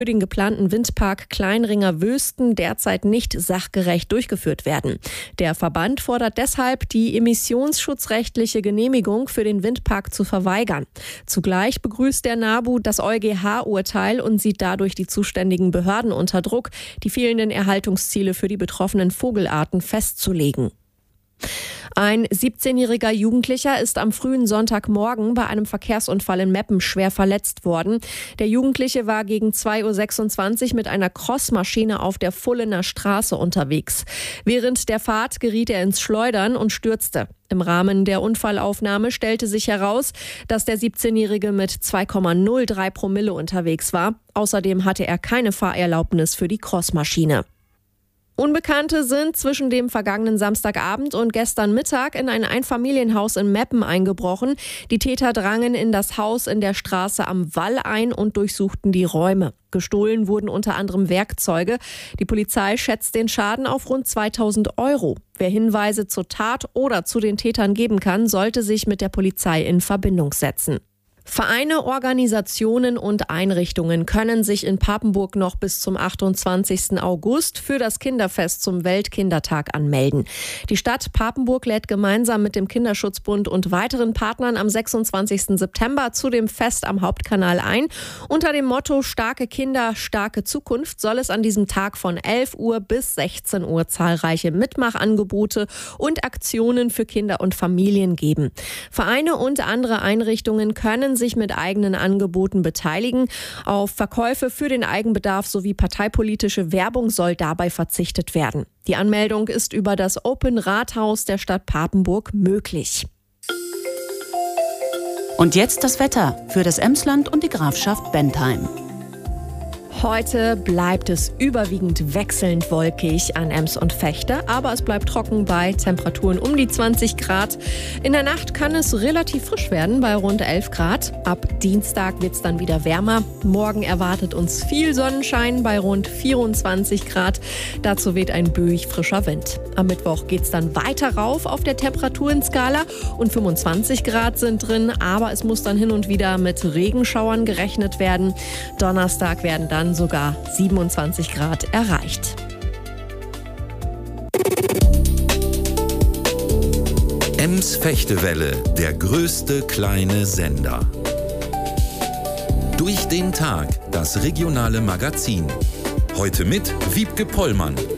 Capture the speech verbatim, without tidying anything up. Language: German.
für den geplanten Windpark Kleinringer-Wösten derzeit nicht sachgerecht durchgeführt werden. Der Verband fordert deshalb, die emissionsschutzrechtliche Genehmigung für den Windpark zu verweigern. Zugleich begrüßt der NABU das EuGH-Urteil und sieht dadurch die zuständigen Behörden unter Druck, die fehlenden Erhaltungsziele für die betroffenen Vogelarten festzulegen. Ein siebzehnjähriger Jugendlicher ist am frühen Sonntagmorgen bei einem Verkehrsunfall in Meppen schwer verletzt worden. Der Jugendliche war gegen zwei Uhr sechsundzwanzig mit einer Crossmaschine auf der Fullener Straße unterwegs. Während der Fahrt geriet er ins Schleudern und stürzte. Im Rahmen der Unfallaufnahme stellte sich heraus, dass der siebzehnjährige mit zwei Komma null drei Promille unterwegs war. Außerdem hatte er keine Fahrerlaubnis für die Crossmaschine. Unbekannte sind zwischen dem vergangenen Samstagabend und gestern Mittag in ein Einfamilienhaus in Meppen eingebrochen. Die Täter drangen in das Haus in der Straße am Wall ein und durchsuchten die Räume. Gestohlen wurden unter anderem Werkzeuge. Die Polizei schätzt den Schaden auf rund zweitausend Euro. Wer Hinweise zur Tat oder zu den Tätern geben kann, sollte sich mit der Polizei in Verbindung setzen. Vereine, Organisationen und Einrichtungen können sich in Papenburg noch bis zum achtundzwanzigsten August für das Kinderfest zum Weltkindertag anmelden. Die Stadt Papenburg lädt gemeinsam mit dem Kinderschutzbund und weiteren Partnern am sechsundzwanzigsten September zu dem Fest am Hauptkanal ein. Unter dem Motto Starke Kinder, starke Zukunft soll es an diesem Tag von elf Uhr bis sechzehn Uhr zahlreiche Mitmachangebote und Aktionen für Kinder und Familien geben. Vereine und andere Einrichtungen können sich mit eigenen Angeboten beteiligen. Auf Verkäufe für den Eigenbedarf sowie parteipolitische Werbung soll dabei verzichtet werden. Die Anmeldung ist über das Open Rathaus der Stadt Papenburg möglich. Und jetzt das Wetter für das Emsland und die Grafschaft Bentheim. Heute bleibt es überwiegend wechselnd wolkig an Ems und Vechta, aber es bleibt trocken bei Temperaturen um die zwanzig Grad. In der Nacht kann es relativ frisch werden bei rund elf Grad. Ab Dienstag wird es dann wieder wärmer. Morgen erwartet uns viel Sonnenschein bei rund vierundzwanzig Grad. Dazu weht ein böig frischer Wind. Am Mittwoch geht es dann weiter rauf auf der Temperaturenskala und fünfundzwanzig Grad sind drin, aber es muss dann hin und wieder mit Regenschauern gerechnet werden. Donnerstag werden dann sogar siebenundzwanzig Grad erreicht. Ems Fechtewelle, der größte kleine Sender. Durch den Tag, das regionale Magazin. Heute mit Wiebke Pollmann.